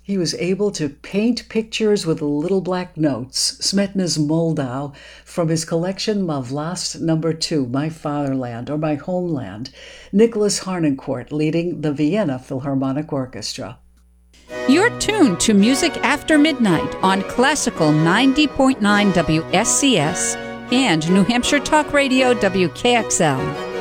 He was able to paint pictures with little black notes, Smetana's Moldau, from his collection Ma Vlast No. 2, My Fatherland, or My Homeland, Nicholas Harnoncourt leading the Vienna Philharmonic Orchestra. You're tuned to Music After Midnight on Classical 90.9 WSCS and New Hampshire Talk Radio WKXL.